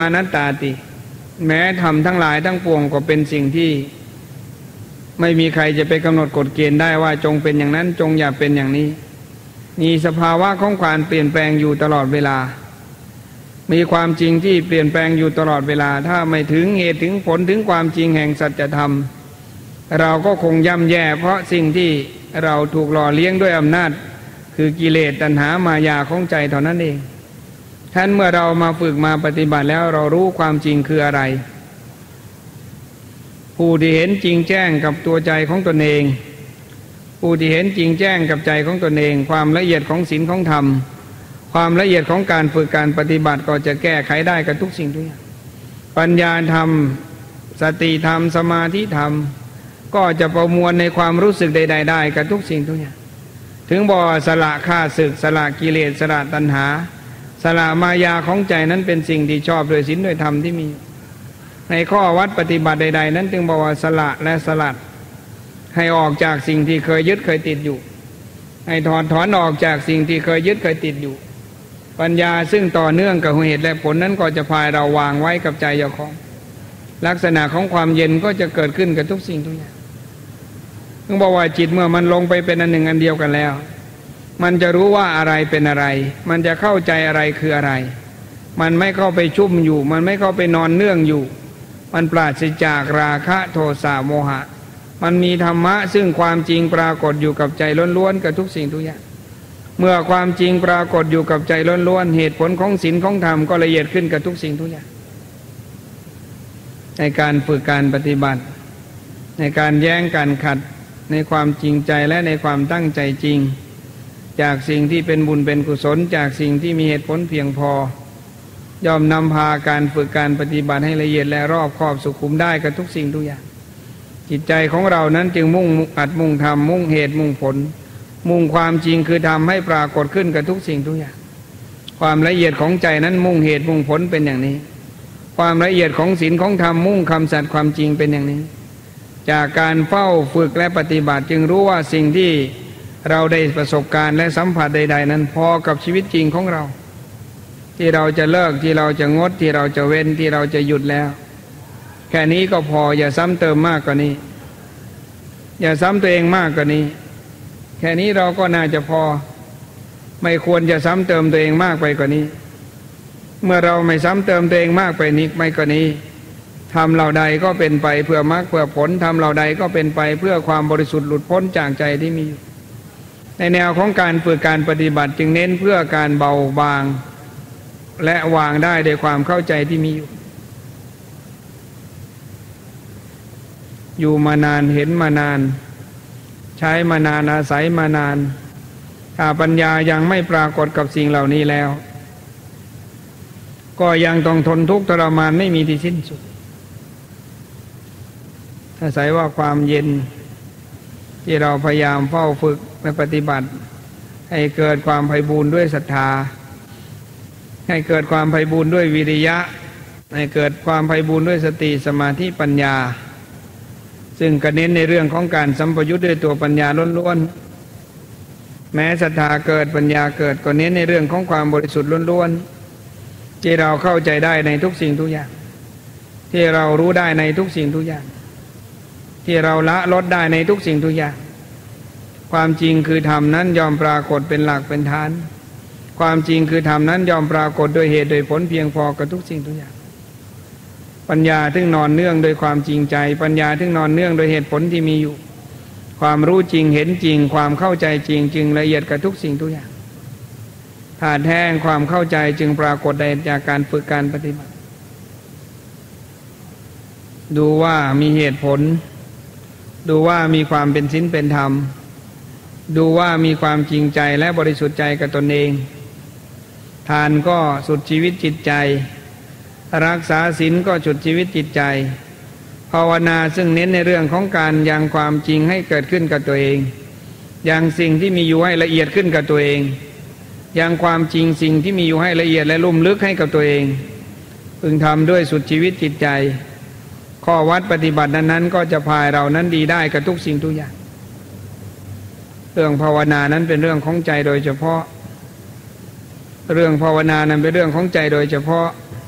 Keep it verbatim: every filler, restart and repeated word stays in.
อนัตตาติแม้ธรรมทั้งหลายทั้งปวงก็เป็นสิ่งที่ไม่มีใครจะไปกำหนดกฎเกณฑ์ได้ว่าจงเป็นอย่างนั้นจงอย่าเป็นอย่างนี้มีสภาวะของความเปลี่ยนแปลงอยู่ตลอดเวลามีความจริงที่เปลี่ยนแปลงอยู่ตลอดเวลาถ้าไม่ถึงเหตุถึงผลถึงความจริงแห่งสัจธรรมเราก็คงย่ำแย่เพราะสิ่งที่เราถูกหล่อเลี้ยงด้วยอำนาจคือกิเลสตัณหามายาของใจเท่านั้นเองท่านเมื่อเรามาฝึกมาปฏิบัติแล้วเรารู้ความจริงคืออะไรผู้ที่เห็นจริงแจ้งกับตัวใจของตนเองผู้ที่เห็นจริงแจ้งกับใจของตนเองความละเอียดของศีลของธรรมความละเอียดของการฝึกการปฏิบัติก็จะแก้ไขได้กับทุกสิ่งทุกอย่างปัญญาธรรมสติธรรมสมาธิธรรมก็จะประมวลในความรู้สึกใดๆได้กับทุกสิ่งทุกอย่างถึงบอกสละข้าศึกสละกิเลสสละตัณหาสละมายาของใจนั้นเป็นสิ่งที่ชอบโดยศีลโดยธรรมที่มีในข้อวัดปฏิบัติใดๆนั้นจึงบอกว่าสละและสลัดให้ออกจากสิ่งที่เคยยึดเคยติดอยู่ให้ถอนถอนออกจากสิ่งที่เคยยึดเคยติดอยู่ปัญญาซึ่งต่อเนื่องกับเหตุและผลนั้นก็จะพาเราวางไว้กับใจเจ้าของลักษณะของความเย็นก็จะเกิดขึ้นกับทุกสิ่งทุกอย่างต้องบอกว่าจิตเมื่อมันลงไปเป็นอันหนึ่งอันเดียวกันแล้วมันจะรู้ว่าอะไรเป็นอะไรมันจะเข้าใจอะไรคืออะไรมันไม่เข้าไปชุ่มอยู่มันไม่เข้าไปนอนเนื่องอยู่มันปราศจากราคะโทสะโมหะมันมีธรรมะซึ่งความจริงปรากฏอยู่กับใจล้วนๆกับทุกสิ่งทุกอย่างเมื่อความจริงปรากฏอยู่กับใจล้วนๆเหตุผลของศีลของธรรมก็ละเอียดขึ้นกับทุกสิ่งทุกอย่างในการฝึกการปฏิบัติในการแย้งการขัดในความจริงใจและในความตั้งใจจริงจากสิ่งที่เป็นบุญเป็นกุศลจากสิ่งที่มีเหตุผลเพียงพอย่อมนำพาการฝึกการปฏิบัติให้ละเอียดและรอบคอบสุขุมได้กับทุกสิ่งทุกอย่างจิตใจของเรานั้นจึงมุ่งอัดมุ่งทำมุ่งเหตุมุ่งผลมุ่งความจริงคือทำให้ปรากฏขึ้นกับทุกสิ่งทุกอย่างความละเอียดของใจนั้นมุ่งเหตุมุ่งผลเป็นอย่างนี้ความละเอียดของศีลของธรรมมุ่งคำสัตย์ความจริงเป็นอย่างนี้จากการเฝ้าฝึกและปฏิบัติจึงรู้ว่าสิ่งที่เราได้ประสบการณ์และสัมผัสใดๆนั้นพอกับชีวิตจริงของเราที่เราจะเลิกที่เราจะงดที่เราจะเว้นที่เราจะหยุดแล้วแค่นี้ก็พออย่าซ้ำเติมมากกว่านี้อย่าซ้ำตัวเองมากกว่านี้แค่นี้เราก็น่าจะพอไม่ควรจะซ้ำเติมตัวเองมากไปกว่านี้เมื่อเราไม่ซ้ำเติมตัวเองมากไปนี้ไม่กว่านี้ทำเหล่าใดก็เป็นไปเพื่อมรรคเพื่อผลทำเหล่าใดก็เป็นไปเพื่อความบริสุทธิ์หลุดพ้นจากใจที่มีในแนวของการฝึกการปฏิบัติจึงเน้นเพื่อการเบาบางและวางได้ด้วยความเข้าใจที่มีอยู่อยู่มานานเห็นมานานใช้มานานอาศัยมานานถ้าปัญญายังไม่ปรากฏกับสิ่งเหล่านี้แล้วก็ยังต้องทนทุกข์ทรมานไม่มีที่สิ้นสุดอาศัยว่าความเย็นที่เราพยายามเฝ้าฝึกและปฏิบัติให้เกิดความไพบูรย์ด้วยศรัทธาให้เกิดความไพบูรย์ด้วยวิริยะให้เกิดความไพบูรย์ด้วยสติสมาธิปัญญาซึ่งก็เน้นในเรื่องของการสัมปยุทธ์ด้วยตัวปัญญาล้วนๆแม้ศรัทธาเกิดปัญญาเกิดก็เน้นในเรื่องของความบริสุทธิ์ล้วนๆที่เราเข้าใจได้ในทุกสิ่งทุกอย่างที่เรารู้ได้ในทุกสิ่งทุกอย่างที่เราละลดได้ในทุกสิ่งทุกอย่างความจริงคือธรรมนั้นยอมปรากฏเป็นหลักเป็นฐานความจริงคือธรรมนั้นยอมปรากฏโดยเหตุโดยผลเพียงพอกับทุกสิ่งทุกอย่างปัญญาที่นอนเนื่องโดยความจริงใจปัญญาที่นอนเนื่องโดยเหตุผลที่มีอยู่ความรู้จริงเห็นจริงความเข้าใจจริงจึงละเอียดกับทุกสิ่งทุกอย่างธาตุแท้ความเข้าใจจึงปรากฏได้จากการฝึกการปฏิบัติดูว่ามีเหตุผลดูว่ามีความเป็นศีลเป็นธรรมดูว่ามีความจริงใจและบริสุทธิ์ใจกับตนเองทานก็สุดชีวิตจิตใจรักษาศีลก็สุดชีวิตจิตใจภาวนาซึ่งเน้นในเรื่องของการยังความจริงให้เกิดขึ้นกับตัวเองยังสิ่งที่มีอยู่ให้ละเอียดขึ้นกับตัวเองยังความจริงสิ่งที่มีอยู่ให้ละเอียดและลุ่มลึกให้กับตัวเองพึงทำด้วยสุดชีวิตจิตใจข้อวัดปฏิบัตินั้นๆก็จะพาเรานั้นดีได้กับทุกสิ่งทุกอย่างเรื่องภาวนานั้นเป็นเรื่องของใจโดยเฉพาะเรื่องภาวนานั้นเป็นเรื่องของใจโดยเฉพาะ